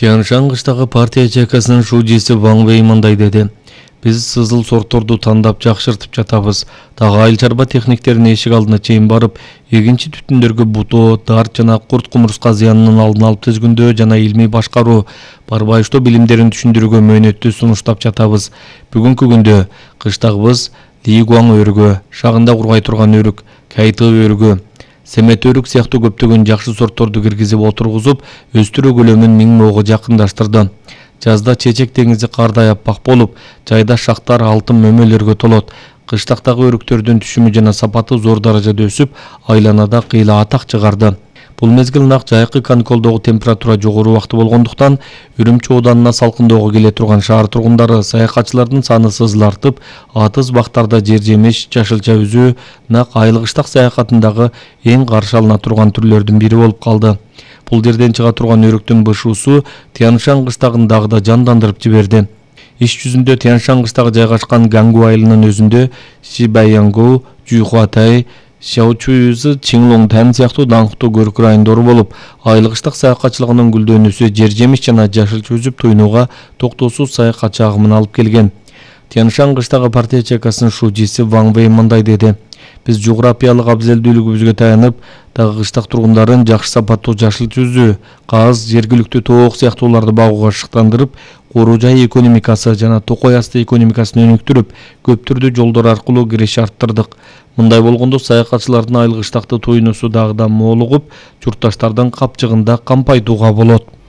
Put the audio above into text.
Тянь-Шань кыштагы партия чайкасынын шуудиси Ван Вэй мындай деди. Биз сызыл сортторду тандап жакшыртып жатабыз. Дагы айыл чарба техниктеринин эшик алдына чейин барып, эгинчи түтүндөргө бутоо, дарт жана курт кумурска зыянынын алдын алып түзгүндөө жана илмий башкаруу, барбайыштоо билимдерин түшүндүрүүгө мөөнөттүү сунуштап жатабыз. Бүгүнкү күндө кыштагыбыз Лигуаң өрүгө, шагында кургай турган өрүк, Кайты өрүгө, Семет өрүк сыяктуу көптөгөн жакшы сортторду киргизип отургузуп, өстүрүү көлөмүн 1000 моого жакындаштырды. Жазда чечек деңизи кардай аппак болуп, жайда шактар алтын мөмөлөргө толот. Кыштактагы өрүктөрдүн түшүмү жана сапаты зор даражада өсүп, айланада кыйла атак чыгарды. Бул мезгил нак жайкы каникулдогу температура жогору убакыты болгондуктан, Үрүмчү ооданына салкындоого келе турган шаар тургундары саякатчылардын саны сызыл артып, атыз бактарда жер жемиш, жашылча үзүү нак айыл кыштак саякатындагы эң каршы алына турган түрлөрдүн бири болуп калды. Бул жерден чыга турган өрүктүн бышуусу Тянь-Шань кыштагын дагы да жандандырып жиберди. Иш жүзүндө Тянь-Шань кыштагы жайгашкан Гангу айылынын өзүндө Шибайянгу, Жуйхуатай, Шаочуюзы, Чинглонгтан сыяктуу даңктуу көрүк райондору болуп, айыл кыштак саякатчылыгынын гүлдөнүүсү жер жемиш жана жашылча үзүп туйнууга токтоосуз саякатчы агымын алып келген. Тянь-Шань кыштагы партия чайкасынын шуудиси Ван Вэй мындай деди. Биз жографиялык абзелдүүлүгүбүзгө таянып, дагы кыштак тургундарын жакшы сапаттуу жашылча үзүү, каз, жергиликтүү тоок сыяктууларды багууга шыктандырып, куруу жай экономикасы жана токой асты экономикасын өнүктүрүп, көп түрдүү жолдор аркылуу киреш арттырдык. Мындай болгондо саякатчылардын айыл кыштакты туйнуусу дагы да молугуп, журтташтардын капчыгында кампайтууга болот.